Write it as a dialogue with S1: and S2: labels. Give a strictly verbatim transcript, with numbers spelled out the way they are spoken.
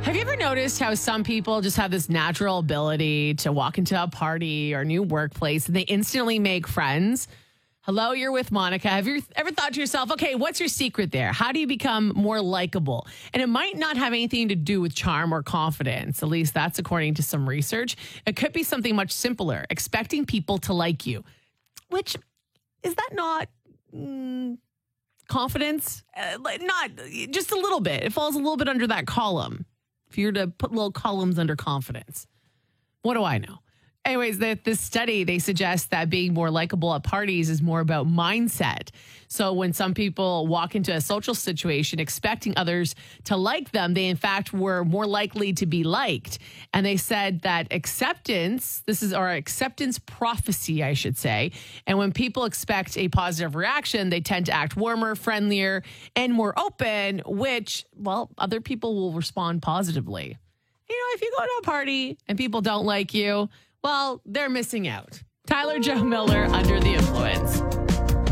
S1: Have you ever noticed how some people just have this natural ability to walk into a party or new workplace and they instantly make friends? Hello, you're with Monica. Have you ever thought to yourself, okay, what's your secret there? How do you become more likable? And it might not have anything to do with charm or confidence. At least that's according to some research. It could be something much simpler, expecting people to like you, which is that not mm, confidence? Uh, not just a little bit. It falls a little bit under that column. If you were to put little columns under confidence. What do I know? Anyways, that this study, they suggest that being more likable at parties is more about mindset. So when some people walk into a social situation expecting others to like them, they in fact were more likely to be liked. And they said that acceptance, this is our acceptance prophecy, I should say. And when people expect a positive reaction, they tend to act warmer, friendlier, and more open, which, well, other people will respond positively. You know, if you go to a party and people don't like you, well, they're missing out. Tyler Joe Miller, Under the Influence.